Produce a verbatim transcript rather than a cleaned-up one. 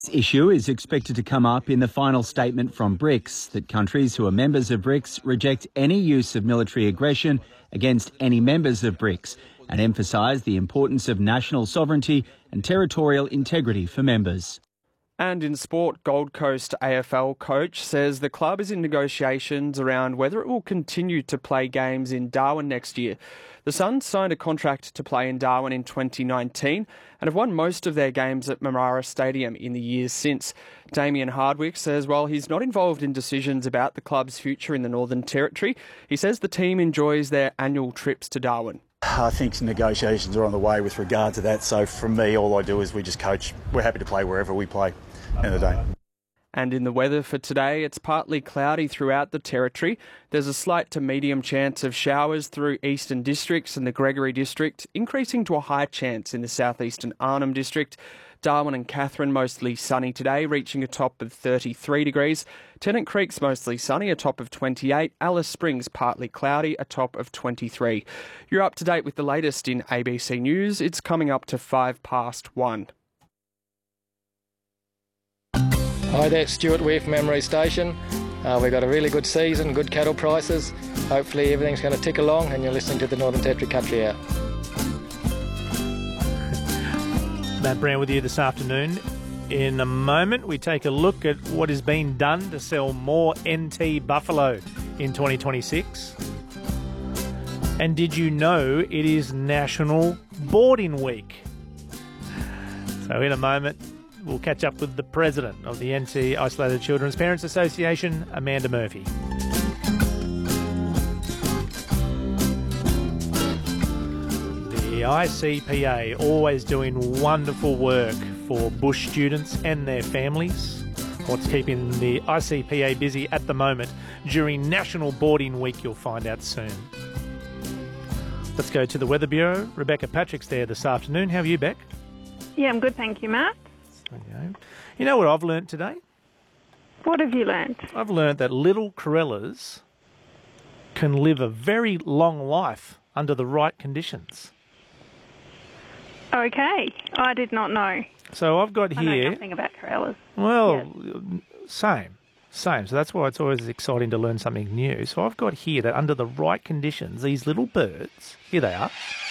This issue is expected to come up in the final statement from BRICS, that countries who are members of BRICS reject any use of military aggression against any members of BRICS and emphasise the importance of national sovereignty and territorial integrity for members. And in sport, Gold Coast A F L coach says the club is in negotiations around whether it will continue to play games in Darwin next year. The Suns signed a contract to play in Darwin in twenty nineteen and have won most of their games at Marara Stadium in the years since. Damien Hardwick says while he's not involved in decisions about the club's future in the Northern Territory, he says the team enjoys their annual trips to Darwin. I think some negotiations are on the way with regard to that. So from me, all I do is we just coach. We're happy to play wherever we play in the day. And in the weather for today, it's partly cloudy throughout the Territory. There's a slight to medium chance of showers through eastern districts and the Gregory district, increasing to a high chance in the southeastern Arnhem district. Darwin and Katherine mostly sunny today, reaching a top of thirty-three degrees. Tennant Creek's mostly sunny, a top of twenty-eight. Alice Springs partly cloudy, a top of twenty-three. You're up to date with the latest in A B C News. It's coming up to five past one. Hi there, Stuart Weir from Emery Station. Uh, we've got a really good season, good cattle prices. Hopefully everything's going to tick along and you're listening to the Northern Territory Country Hour. Matt Brown with you this afternoon. In a moment, we take a look at what is being done to sell more N T buffalo in twenty twenty-six. And did you know it is National Boarding Week? So in a moment, we'll catch up with the president of the N T Isolated Children's Parents Association, Amanda Murphy. The I C P A always doing wonderful work for bush students and their families. What's keeping the I C P A busy at the moment during National Boarding Week, you'll find out soon. Let's go to the Weather Bureau. Rebecca Patrick's there this afternoon. How are you, Beck? Yeah, I'm good, thank you, Matt. Okay. You know what I've learnt today? What have you learnt? I've learnt that little corellas can live a very long life under the right conditions. Okay, I did not know. So I've got I here... know nothing about corellas. Well, yes. same, same. So that's why it's always exciting to learn something new. So I've got here that under the right conditions, these little birds, here they are,